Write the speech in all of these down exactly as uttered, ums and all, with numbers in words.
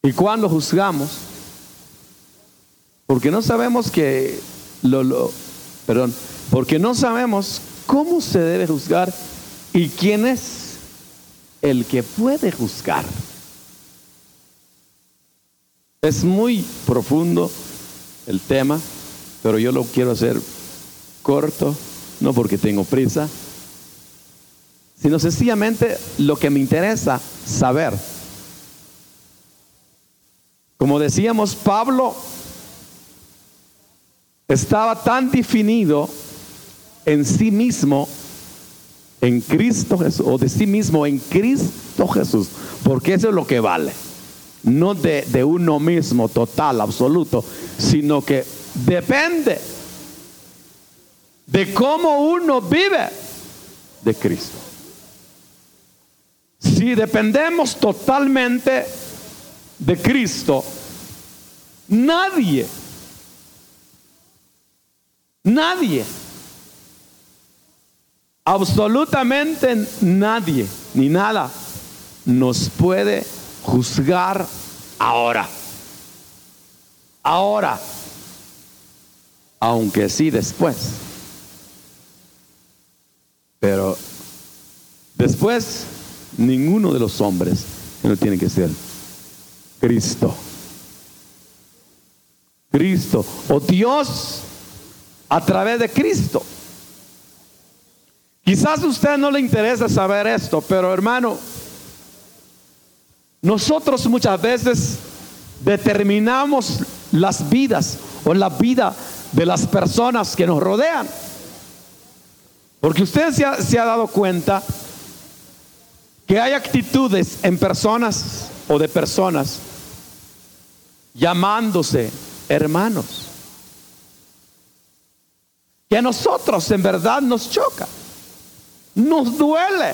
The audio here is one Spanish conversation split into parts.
¿Y cuándo juzgamos? Porque no sabemos que lo, lo, perdón, porque no sabemos cómo se debe juzgar y quién es el que puede juzgar. Es muy profundo el tema, pero yo lo quiero hacer corto, no porque tengo prisa, sino sencillamente lo que me interesa saber. Como decíamos, Pablo estaba tan definido en sí mismo, en Cristo Jesús, o de sí mismo en Cristo Jesús, porque eso es lo que vale. No de, de uno mismo, total, absoluto, sino que depende de cómo uno vive de Cristo. Si dependemos totalmente de Cristo, nadie, nadie, absolutamente nadie, ni nada, nos puede juzgar ahora. Ahora, aunque sí después. Pero después, ninguno de los hombres no tiene que ser Cristo. Cristo, o Dios a través de Cristo. Quizás a usted no le interesa saber esto, pero hermano, nosotros muchas veces determinamos las vidas o la vida de las personas que nos rodean. Porque usted se ha, se ha dado cuenta que hay actitudes en personas o de personas llamándose hermanos, que a nosotros en verdad nos choca, nos duele.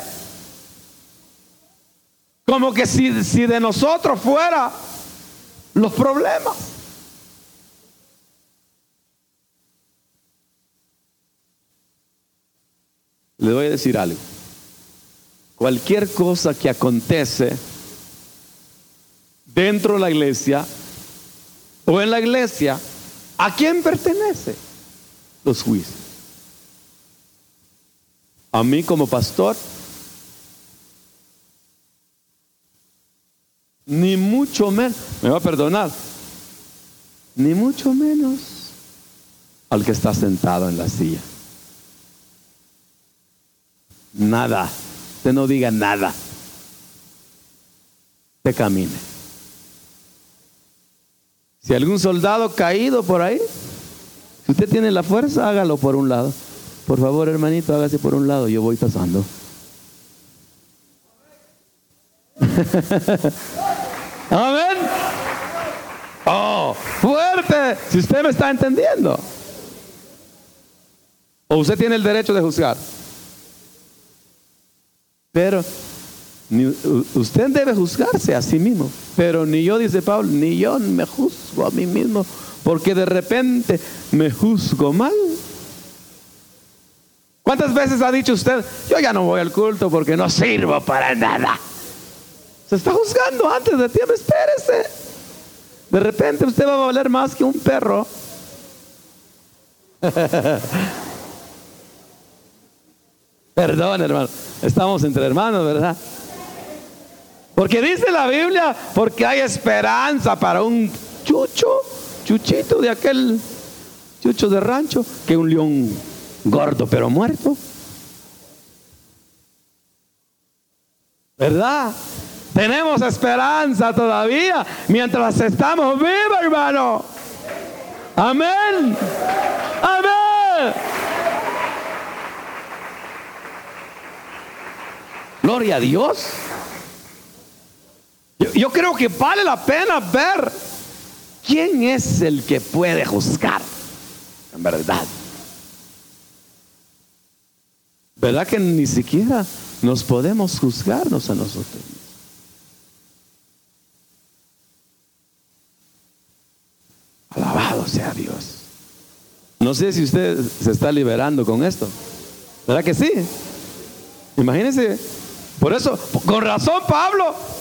Como que si, si de nosotros fuera los problemas. Le voy a decir algo. Cualquier cosa que acontece dentro de la iglesia o en la iglesia, ¿a quién pertenece los juicios? ¿A mí como pastor? Ni mucho menos, me va a perdonar, ni mucho menos al que está sentado en la silla. Nada, usted no diga nada, usted camine. Si algún soldado caído por ahí, si usted tiene la fuerza, hágalo por un lado. Por favor, hermanito, hágase por un lado, yo voy pasando. Amén. Oh, fuerte. Si usted me está entendiendo. O usted tiene el derecho de juzgar. Pero ni, usted debe juzgarse a sí mismo. Pero ni yo, dice Pablo, ni yo me juzgo a mí mismo, porque de repente me juzgo mal. ¿Cuántas veces ha dicho usted, yo ya no voy al culto porque no sirvo para nada? Se está juzgando antes de tiempo, espérese. De repente usted va a valer más que un perro. Perdón, hermano, estamos entre hermanos, ¿verdad? Porque dice la Biblia, porque hay esperanza para un chucho, chuchito de aquel chucho de rancho, que un león gordo pero muerto. ¿Verdad? Tenemos esperanza todavía mientras estamos vivos, hermano. Amén. Amén. Gloria a Dios. Yo, yo creo que vale la pena ver quién es el que puede juzgar. En verdad. ¿Verdad que ni siquiera nos podemos juzgarnos a nosotros? Alabado sea Dios. No sé si usted se está liberando con esto. ¿Verdad que sí? Imagínense. Por eso, con razón Pablo